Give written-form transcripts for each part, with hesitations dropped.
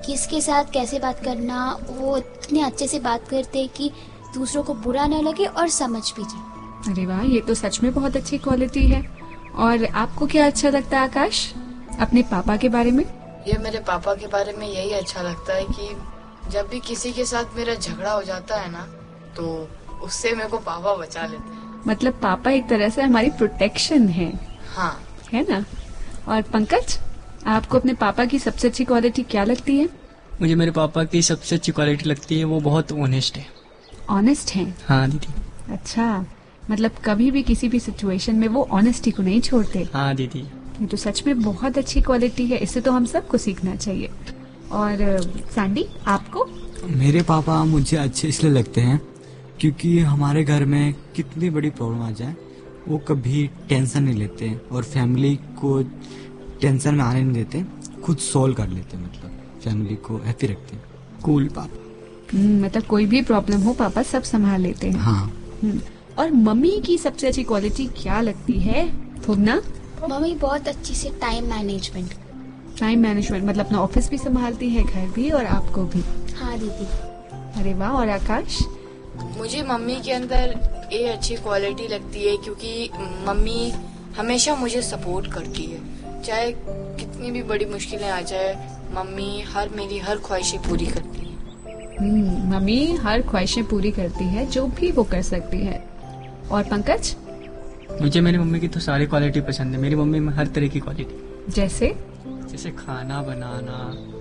किसके साथ कैसे बात करना, वो इतने अच्छे से बात करते हैं कि दूसरों को बुरा न लगे और समझ भी जाए। अरे वाह, ये तो सच में बहुत अच्छी क्वालिटी है। और आपको क्या अच्छा लगता है आकाश अपने पापा के बारे में? ये मेरे पापा के बारे में यही अच्छा लगता है कि जब भी किसी के साथ मेरा झगड़ा हो जाता है ना, तो उससे मेरे को पापा बचा लेते हैं। मतलब पापा एक तरह से हमारी प्रोटेक्शन है। हाँ, है ना। और पंकज, आपको अपने पापा की सबसे अच्छी क्वालिटी क्या लगती है? मुझे मेरे पापा की सबसे अच्छी क्वालिटी लगती है, वो बहुत ऑनेस्ट है। ऑनेस्ट है? हाँ दीदी। अच्छा, मतलब कभी भी किसी भी सिचुएशन में वो ऑनेस्टी को नहीं छोड़ते। हाँ दीदी। ये तो सच में बहुत अच्छी क्वालिटी है, इससे तो हम सबको सीखना चाहिए। और सैंडी, आपको? मेरे पापा मुझे अच्छे इसलिए लगते हैं क्योंकि हमारे घर में कितनी बड़ी प्रॉब्लम आ जाए वो कभी टेंशन नहीं लेते और फैमिली को टेंशन में आने नहीं देते, खुद सॉल्व कर लेते, मतलब फैमिली को हैप्पी रखते हैं। कूल पापा। मतलब कोई भी प्रॉब्लम हो पापा सब संभाल लेते हैं। हाँ। और मम्मी की सबसे अच्छी क्वालिटी क्या लगती है भुवना? मम्मी बहुत अच्छी से टाइम मैनेजमेंट। टाइम मैनेजमेंट मतलब अपना ऑफिस भी संभालती है, घर भी, और आपको भी। हाँ दीदी। अरे वाह। और आकाश? मुझे मम्मी के अंदर ये अच्छी क्वालिटी लगती है क्योंकि मम्मी हमेशा मुझे सपोर्ट करती है, चाहे कितनी भी बड़ी मुश्किलें आ जाए, मम्मी मेरी हर ख्वाहिशें पूरी करती है। मम्मी हर ख्वाहिशें पूरी करती है, जो भी वो कर सकती है। और पंकज? मुझे मेरी मम्मी की तो सारी क्वालिटी पसंद है। मेरी मम्मी में हर तरह की क्वालिटी, जैसे खाना बनाना,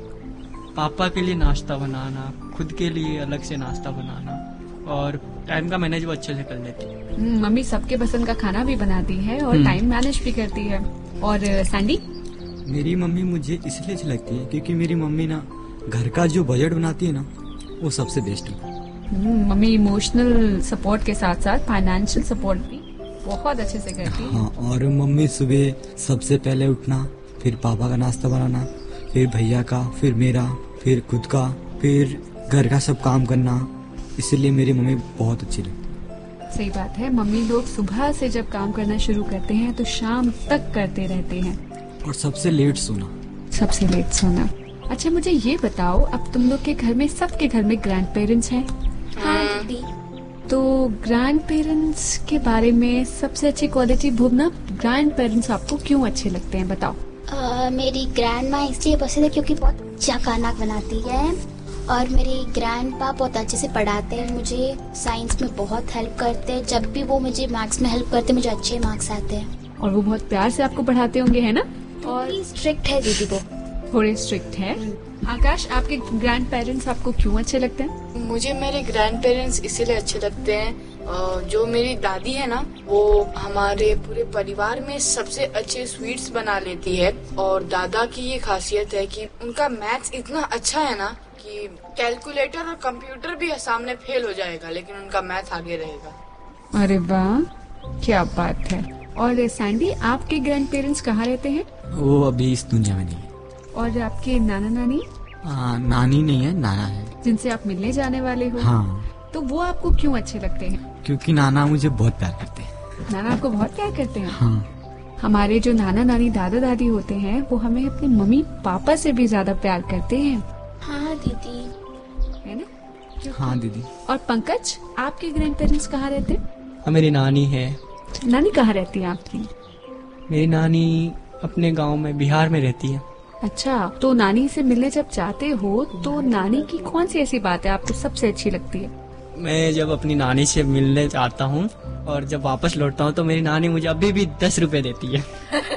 पापा के लिए नाश्ता बनाना, खुद के लिए अलग से नाश्ता बनाना, और टाइम का मैनेज वो अच्छे से कर लेती है। मम्मी सबके पसंद का खाना भी बनाती है और टाइम मैनेज भी करती है। और सैंडी? मेरी मम्मी मुझे इसलिए अच्छी लगती है क्योंकि मेरी मम्मी ना घर का जो बजट बनाती है ना, वो सबसे बेस्ट है। मम्मी इमोशनल सपोर्ट के साथ साथ फाइनेंशियल सपोर्ट भी बहुत अच्छे से करती है। हाँ, और मम्मी सुबह सबसे पहले उठना, फिर पापा का नाश्ता बनाना, फिर भैया का, फिर मेरा, फिर खुद का, फिर घर का सब काम करना, इसलिए मेरी मम्मी बहुत अच्छी लगती है। सही बात है, मम्मी लोग सुबह से जब काम करना शुरू करते हैं तो शाम तक करते रहते हैं। और सबसे लेट सोना। अच्छा, मुझे ये बताओ, अब तुम लोग के घर में, सबके घर में ग्रैंड पेरेंट्स हैं? हाँ दीदी। तो ग्रैंड पेरेंट्स के बारे में सबसे अच्छी क्वालिटी भुवना, ग्रैंड पेरेंट्स आपको क्यों अच्छे लगते हैं, बताओ? मेरी ग्रैंड माँ इसलिए पसंद है क्योंकि बहुत अच्छा खाना बनाती है, और मेरे ग्रैंड पा बहुत अच्छे से पढ़ाते हैं, मुझे साइंस में बहुत हेल्प करते हैं। जब भी वो मुझे मैथ्स में हेल्प करते हैं मुझे अच्छे मार्क्स आते हैं। और वो बहुत प्यार से आपको पढ़ाते होंगे, है ना? और स्ट्रिक्ट है दीदी, वो थोड़े स्ट्रिक्ट है। आकाश, आपके ग्रैंड पेरेंट्स आपको क्यों अच्छे लगते हैं? मुझे मेरे ग्रैंड पेरेंट्स इसीलिए अच्छे लगते हैं, जो मेरी दादी है ना, वो हमारे पूरे परिवार में सबसे अच्छे स्वीट्स बना लेती है। और दादा की ये खासियत है कि उनका मैथ्स इतना अच्छा है ना कि कैलकुलेटर और कंप्यूटर भी सामने फेल हो जाएगा, लेकिन उनका मैथ आगे रहेगा। अरे वाह, क्या बात है। और सैंडी, आपके ग्रैंड पेरेंट्स कहाँ रहते हैं? वो अभी इस दुनिया में नहीं है। और आपके नाना नानी? नानी नहीं है, नाना है, जिनसे आप मिलने जाने वाले हो। हाँ। तो वो आपको क्यों अच्छे लगते हैं? क्योंकि नाना मुझे बहुत प्यार करते हैं। नाना आपको बहुत प्यार करते हैं? हाँ। हमारे जो नाना नानी दादा दादी होते हैं वो हमें अपने मम्मी पापा से भी ज्यादा प्यार करते हैं। हाँ दीदी। है ना? हाँ दीदी। और पंकज, आपके ग्रैंड पेरेंट्स कहाँ रहते हैं? मेरी नानी है। नानी कहाँ रहती है आपकी? मेरी नानी अपने गांव में, बिहार में रहती है। अच्छा, तो नानी से मिलने जब जाते हो तो नानी की कौन सी ऐसी बात है आपको सबसे अच्छी लगती है? मैं जब अपनी नानी से मिलने जाता हूँ और जब वापस लौटता हूँ तो मेरी नानी मुझे अभी भी 10 रुपए देती है।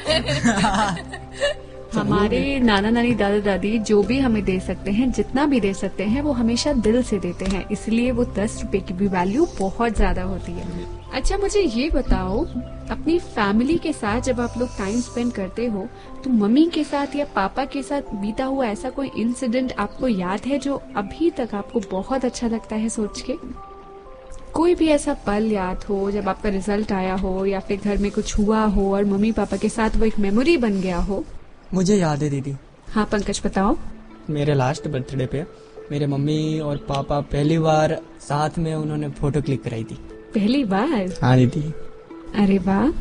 हमारे नाना नानी दादा दादी जो भी हमें दे सकते हैं, जितना भी दे सकते हैं, वो हमेशा दिल से देते हैं, इसलिए वो 10 रुपए की भी वैल्यू बहुत ज्यादा होती है। अच्छा, मुझे ये बताओ, अपनी फैमिली के साथ जब आप लोग टाइम स्पेंड करते हो तो मम्मी के साथ या पापा के साथ बीता हुआ ऐसा कोई इंसिडेंट आपको याद है जो अभी तक आपको बहुत अच्छा लगता है सोच के? कोई भी ऐसा पल याद हो जब आपका रिजल्ट आया हो या फिर घर में कुछ हुआ हो और मम्मी पापा के साथ वो एक मेमोरी बन गया हो? मुझे याद है दीदी। हाँ पंकज, बताओ। मेरे लास्ट बर्थडे पे मेरे मम्मी और पापा पहली बार साथ में उन्होंने फोटो क्लिक कराई थी। पहली बार? हाँ दीदी। अरे वाह,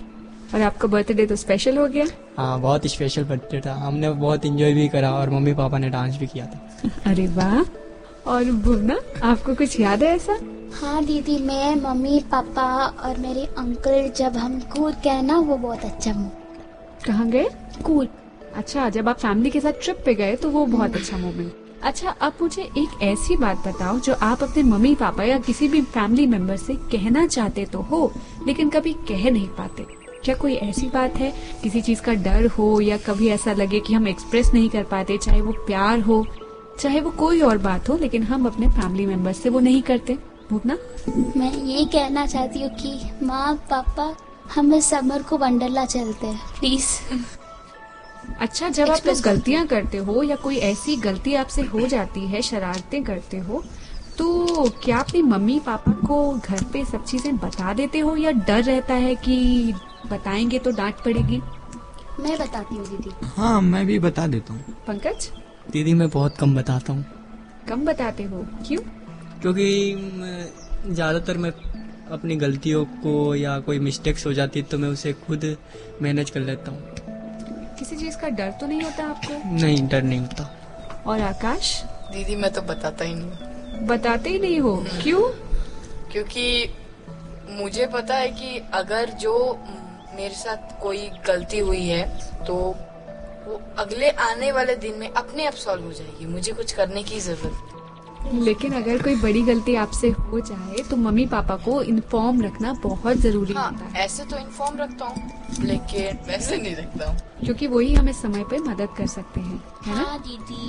और आपका बर्थडे तो स्पेशल हो गया। हाँ, बहुत स्पेशल बर्थडे था। हमने बहुत एंजॉय भी करा और मम्मी पापा ने डांस भी किया था। अरे वाह। और भुवना, आपको कुछ याद है ऐसा? हाँ दीदी, मैं, मम्मी, पापा और मेरे अंकल जब हम कूद गए ना, वो बहुत अच्छा मोमेंट। कहाँ गए? कूद। अच्छा, जब आप फैमिली के साथ ट्रिप पे गए तो वो बहुत अच्छा मोमेंट। अच्छा, अब मुझे एक ऐसी बात बताओ जो आप अपने मम्मी पापा या किसी भी फैमिली मेंबर से कहना चाहते तो हो लेकिन कभी कह नहीं पाते। क्या कोई ऐसी बात है, किसी चीज का डर हो या कभी ऐसा लगे कि हम एक्सप्रेस नहीं कर पाते, चाहे वो प्यार हो चाहे वो कोई और बात हो, लेकिन हम अपने फैमिली मेंबर से वो नहीं करते? भूपना? मैं ये कहना चाहती हूँ कि माँ पापा, हम इस समर को वंडरला चलते हैं प्लीज। अच्छा, जब आप लोग गलतियां करते हो या कोई ऐसी गलती आपसे हो जाती है, शरारतें करते हो, तो क्या अपनी मम्मी पापा को घर पे सब चीजें बता देते हो या डर रहता है कि बताएंगे तो डांट पड़ेगी? मैं बताती हूँ दीदी। हाँ, मैं भी बता देता हूँ। पंकज? दीदी मैं बहुत कम बताता हूँ। कम बताते हो? क्यों? क्योंकि ज्यादातर मैं अपनी गलतियों को या कोई मिस्टेक्स हो जाती है तो मैं उसे खुद मैनेज कर लेता हूँ। किसी चीज का डर तो नहीं होता आपको? नहीं, डर नहीं होता। और आकाश? दीदी मैं तो बताता ही नहीं। बताते ही नहीं हो? क्यों? क्योंकि मुझे पता है कि अगर जो मेरे साथ कोई गलती हुई है तो वो अगले आने वाले दिन में अपने आप सॉल्व हो जाएगी, मुझे कुछ करने की जरूरत नहीं। लेकिन अगर कोई बड़ी गलती आपसे हो जाए तो मम्मी पापा को इन्फॉर्म रखना बहुत जरूरी होता है। ऐसे तो इन्फॉर्म रखता हूँ लेकिन वैसे नहीं रखता हूँ, क्योंकि वही हमें समय पे मदद कर सकते हैं, है ना? हाँ दीदी।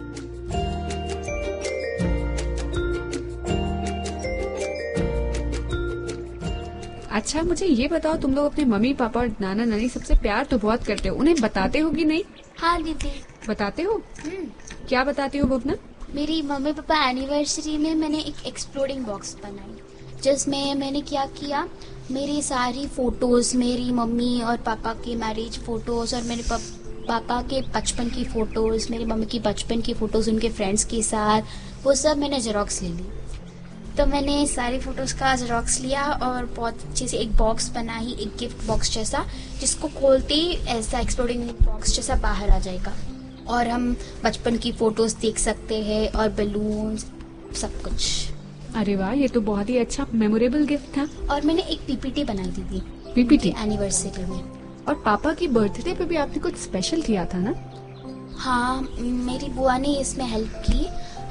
अच्छा, मुझे ये बताओ, तुम लोग अपने मम्मी पापा और नाना नानी सबसे प्यार तो बहुत करते हो, उन्हें बताते हो कि नहीं? हाँ दीदी। बताते हो? क्या बताते हो भुवना? मेरी मम्मी पापा एनिवर्सरी में मैंने एक एक्सप्लोडिंग बॉक्स बनाई जिसमें मैंने क्या किया, मेरी सारी फोटोज, मेरी मम्मी और पापा की मैरिज फोटोज और मेरे पापा के बचपन की फोटोज, मेरी मम्मी की बचपन की फोटोज उनके फ्रेंड्स के साथ, वो सब मैंने जेरोक्स ले ली। तो मैंने सारी फोटोज का जेरोक्स लिया और बहुत अच्छे से एक बॉक्स बनाई, एक गिफ्ट बॉक्स जैसा, जिसको खोलते ही ऐसा एक्सप्लोडिंग बॉक्स जैसा बाहर आ जाएगा और हम बचपन की फोटोज देख सकते हैं और बलून सब कुछ। अरे वाह, ये तो बहुत ही अच्छा मेमोरेबल गिफ्ट था। और मैंने एक पीपीटी बनाई थी पीपीटी? एनिवर्सरी में। और पापा की बर्थडे पे भी आपने कुछ स्पेशल किया था ना? हाँ, मेरी बुआ ने इसमें हेल्प की।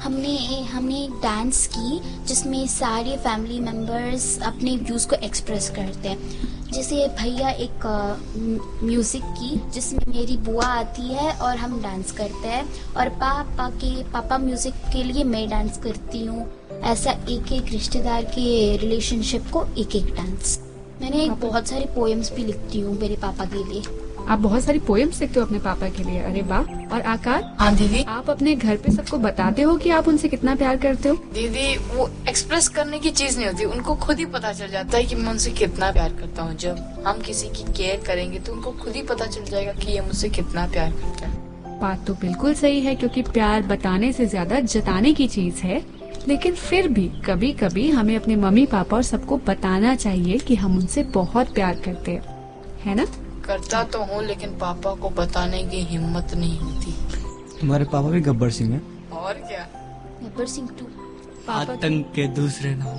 हमने डांस की जिसमें सारे फैमिली मेंबर्स अपने व्यूज को एक्सप्रेस करते हैं। जैसे भैया एक म्यूजिक की जिसमें मेरी बुआ आती है और हम डांस करते हैं, और पापा म्यूजिक के लिए मैं डांस करती हूँ। ऐसा एक एक रिश्तेदार के रिलेशनशिप को एक एक डांस। मैंने बहुत सारे पोएम्स भी लिखती हूँ मेरे पापा के लिए। आप बहुत सारी पोएम्स लिखते हो अपने पापा के लिए? अरे वाह। और आकार? हाँ दीदी। आप अपने घर पे सबको बताते हो कि आप उनसे कितना प्यार करते हो? दीदी वो एक्सप्रेस करने की चीज नहीं होती, उनको खुद ही पता चल जाता है कि मैं उनसे कितना प्यार करता हूँ। जब हम किसी की केयर करेंगे तो उनको खुद ही पता चल जाएगा कि ये मुझसे कितना प्यार करता है। बात तो बिल्कुल सही है, क्योंकि प्यार बताने से ज्यादा जताने की चीज है। लेकिन फिर भी कभी कभी हमें अपने मम्मी पापा और सबको बताना चाहिए कि हम उनसे बहुत प्यार करते हैं, है ना? करता तो हूँ लेकिन पापा को बताने की हिम्मत नहीं होती। तुम्हारे पापा भी गब्बर सिंह हैं? और क्या, गब्बर सिंह 2। आतंक के दूसरे नाम।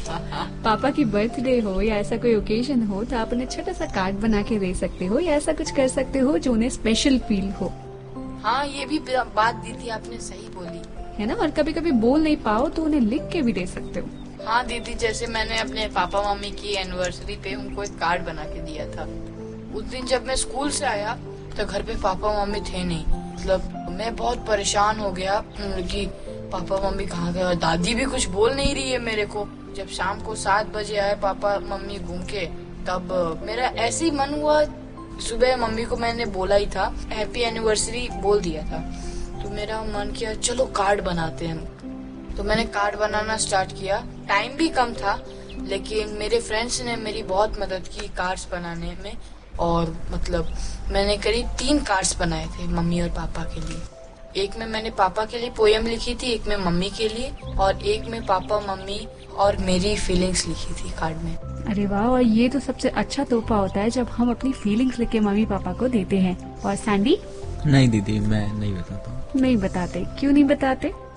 पापा की बर्थडे हो या ऐसा कोई ओकेजन हो तो आप उन्हें छोटा सा कार्ड बना के दे सकते हो या ऐसा कुछ कर सकते हो जो उन्हें स्पेशल फील हो। हाँ, ये भी बात दीदी आपने सही बोली, है ना? और कभी कभी बोल नहीं पाओ तो उन्हें लिख के भी दे सकते हो। हाँ दीदी, जैसे मैंने अपने पापा मम्मी की एनिवर्सरी पे उनको एक कार्ड बना के दिया था। उस दिन जब मैं स्कूल से आया तो घर पे पापा मम्मी थे नहीं। मतलब मैं बहुत परेशान हो गया कि पापा मम्मी कहाँ गए, और दादी भी कुछ बोल नहीं रही है मेरे को। जब शाम को 7 बजे आए पापा मम्मी घूम के, तब मेरा ऐसे ही मन हुआ। सुबह मम्मी को मैंने बोला ही था, हैप्पी एनिवर्सरी बोल दिया था, तो मेरा मन किया चलो कार्ड बनाते हैं। तो मैंने कार्ड बनाना स्टार्ट किया। टाइम भी कम था लेकिन मेरे फ्रेंड्स ने मेरी बहुत मदद की कार्ड्स बनाने में, और मतलब मैंने करीब 3 कार्ड्स बनाए थे मम्मी और पापा के लिए। एक में मैंने पापा के लिए पोएम लिखी थी, एक में मम्मी के लिए, और एक में पापा मम्मी और मेरी फीलिंग्स लिखी थी कार्ड में। अरे वाह, और ये तो सबसे अच्छा तोहफा होता है जब हम अपनी फीलिंग्स लेके मम्मी पापा को देते हैं। और सैंडी? नहीं दीदी, मैं नहीं बताता हूँ। नहीं बताते? क्यों नहीं बताते?